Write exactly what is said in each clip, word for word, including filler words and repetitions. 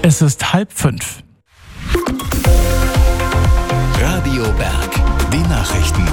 Es ist halb fünf. Radio Berg, die Nachrichten.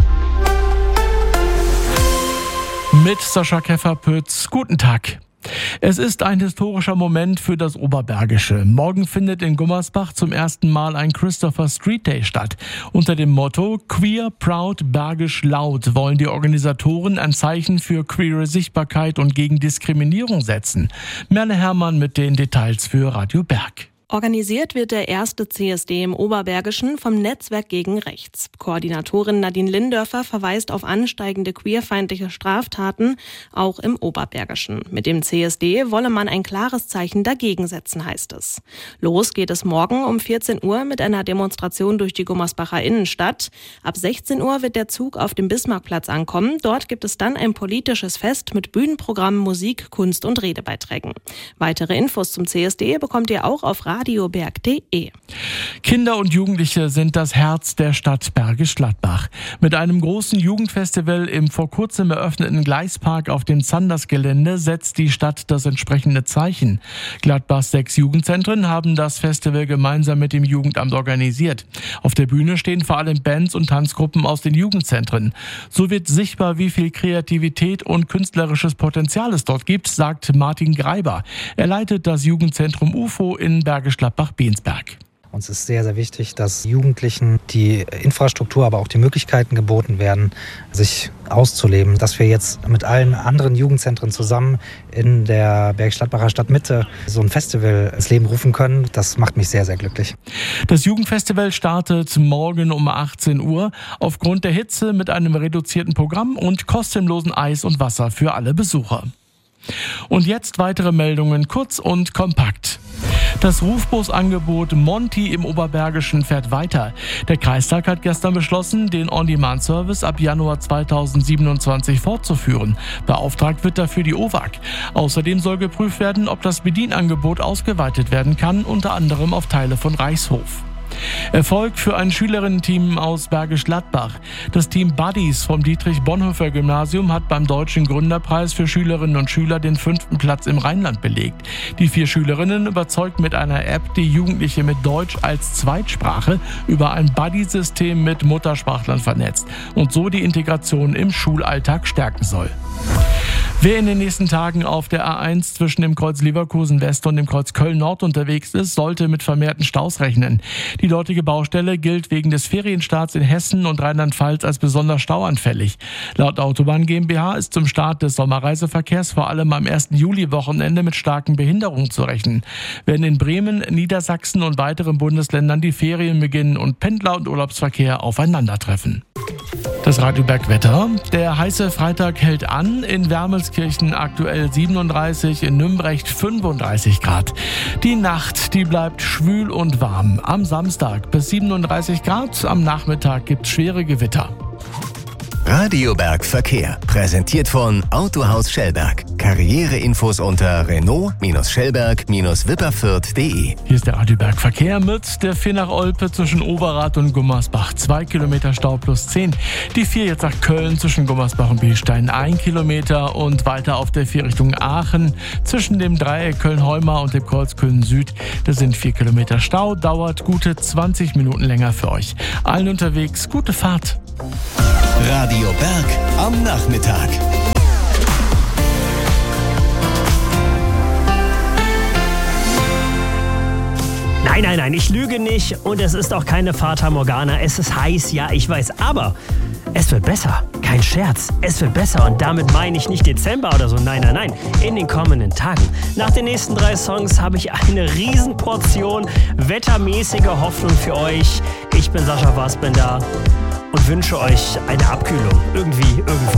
Mit Sascha Keffer-Pütz. Guten Tag. Es ist ein historischer Moment für das Oberbergische. Morgen findet in Gummersbach zum ersten Mal ein Christopher Street Day statt. Unter dem Motto Queer, Proud, Bergisch, Laut wollen die Organisatoren ein Zeichen für queere Sichtbarkeit und gegen Diskriminierung setzen. Merle Herrmann mit den Details für Radio Berg. Organisiert wird der erste C S D im Oberbergischen vom Netzwerk gegen Rechts. Koordinatorin Nadine Lindörfer verweist auf ansteigende queerfeindliche Straftaten, auch im Oberbergischen. Mit dem C S D wolle man ein klares Zeichen dagegen setzen, heißt es. Los geht es morgen um vierzehn Uhr mit einer Demonstration durch die Gummersbacher Innenstadt. Ab sechzehn Uhr wird der Zug auf dem Bismarckplatz ankommen. Dort gibt es dann ein politisches Fest mit Bühnenprogrammen, Musik, Kunst und Redebeiträgen. Weitere Infos zum C S D bekommt ihr auch auf radioberg punkt de. Kinder und Jugendliche sind das Herz der Stadt Bergisch Gladbach. Mit einem großen Jugendfestival im vor kurzem eröffneten Gleispark auf dem Zanders-Gelände setzt die Stadt das entsprechende Zeichen. Gladbachs sechs Jugendzentren haben das Festival gemeinsam mit dem Jugendamt organisiert. Auf der Bühne stehen vor allem Bands und Tanzgruppen aus den Jugendzentren. So wird sichtbar, wie viel Kreativität und künstlerisches Potenzial es dort gibt, sagt Martin Greiber. Er leitet das Jugendzentrum U F O in Bergisch Gladbach-Bensberg. Uns ist sehr, sehr wichtig, dass Jugendlichen die Infrastruktur, aber auch die Möglichkeiten geboten werden, sich auszuleben. Dass wir jetzt mit allen anderen Jugendzentren zusammen in der Bergisch Gladbacher Stadtmitte so ein Festival ins Leben rufen können, das macht mich sehr, sehr glücklich. Das Jugendfestival startet morgen um achtzehn Uhr aufgrund der Hitze mit einem reduzierten Programm und kostenlosen Eis und Wasser für alle Besucher. Und jetzt weitere Meldungen, kurz und kompakt. Das Rufbusangebot Monty im Oberbergischen fährt weiter. Der Kreistag hat gestern beschlossen, den On-Demand-Service ab Januar zweitausendsiebenundzwanzig fortzuführen. Beauftragt wird dafür die O W A G. Außerdem soll geprüft werden, ob das Bedienangebot ausgeweitet werden kann, unter anderem auf Teile von Reichshof. Erfolg für ein Schülerinnen-Team aus Bergisch Gladbach. Das Team Buddies vom Dietrich-Bonhoeffer-Gymnasium hat beim Deutschen Gründerpreis für Schülerinnen und Schüler den fünften Platz im Rheinland belegt. Die vier Schülerinnen überzeugt mit einer App die Jugendliche mit Deutsch als Zweitsprache über ein Buddy-System mit Muttersprachlern vernetzt und so die Integration im Schulalltag stärken soll. Wer in den nächsten Tagen auf der A eins zwischen dem Kreuz Leverkusen West und dem Kreuz Köln Nord unterwegs ist, sollte mit vermehrten Staus rechnen. Die dortige Baustelle gilt wegen des Ferienstarts in Hessen und Rheinland-Pfalz als besonders stauanfällig. Laut Autobahn GmbH ist zum Start des Sommerreiseverkehrs vor allem am ersten Juli-Wochenende mit starken Behinderungen zu rechnen. Wenn in Bremen, Niedersachsen und weiteren Bundesländern die Ferien beginnen und Pendler- und Urlaubsverkehr aufeinandertreffen. Das Radio Berg Wetter. Der heiße Freitag hält an. In Wermelskirchen aktuell siebenunddreißig, in Nümbrecht fünfunddreißig Grad. Die Nacht, die bleibt schwül und warm. Am Samstag bis siebenunddreißig Grad. Am Nachmittag gibt's schwere Gewitter. Radio Berg Verkehr. Präsentiert von Autohaus Schellberg. Karriereinfos unter Renault-Schellberg-Wipperfürth punkt de. Hier ist der Radio Berg Verkehr mit der vier nach Olpe zwischen Overath und Gummersbach. Zwei Kilometer Stau plus zehn. Die vier jetzt nach Köln zwischen Gummersbach und Bielstein. Ein Kilometer und weiter auf der vier Richtung Aachen. Zwischen dem Dreieck Köln-Heumar und dem Kreuz Köln-Süd. Das sind vier Kilometer Stau. Dauert gute zwanzig Minuten länger für euch. Allen unterwegs gute Fahrt. Radio Berg am Nachmittag. Nein, nein, nein, ich lüge nicht und es ist auch keine Fata Morgana. Es ist heiß, ja, ich weiß, aber es wird besser. Kein Scherz, es wird besser und damit meine ich nicht Dezember oder so. Nein, nein, nein, in den kommenden Tagen. Nach den nächsten drei Songs habe ich eine Riesenportion wettermäßige Hoffnung für euch. Ich bin Sascha Fassbender und wünsche euch eine Abkühlung. Irgendwie, irgendwo.